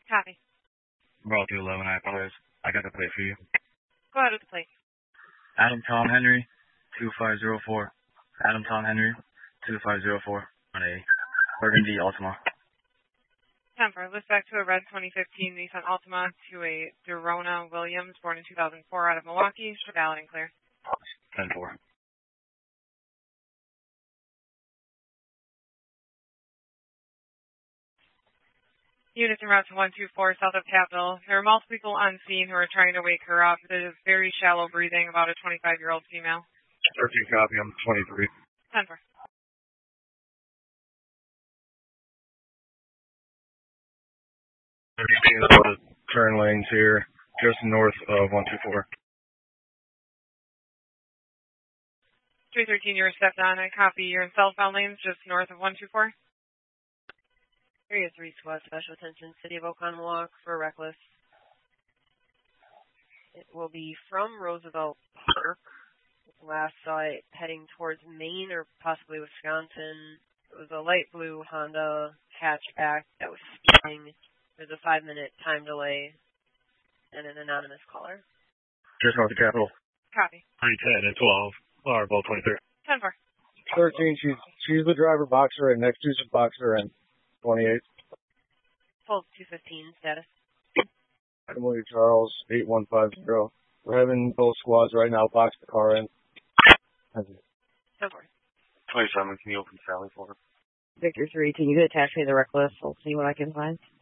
Copy. Brawl 211, I apologize. I got the plate for you. Go ahead with the plate. Adam Tom Henry, 2504. Adam Tom Henry, 2504 on a Burgundy Altima. 10-4. List back to a red 2015 Nissan Altima to a Dorona Williams, born in 2004 out of Milwaukee. Valid and clear. 10-4. Units en route to 124 south of Capitol. There are multiple people on scene who are trying to wake her up. It is very shallow breathing, about a 25-year-old female. 13 copy, I'm 23. 10-4. Turn lanes here, just north of 124. 313, you're stepped on. I copy. You're in southbound lanes just north of 124. Area 3 squad, special attention, City of Oconomowoc for reckless. It will be from Roosevelt Park. Last saw it heading towards Maine or possibly Wisconsin. It was a light blue Honda hatchback that was speeding. There's a 5-minute time delay and an anonymous caller. Just north of Capitol. Copy. 310 and 12, or both 23. 10-4. 13, she's the driver boxer and next two's a boxer and 28. Full 215 status. Emily Charles, 8150. We're having both squads right now box the car in. 10-4. 27, can you open Sally for her? Victor 3, can you attach me to the reckless? I'll see what I can find.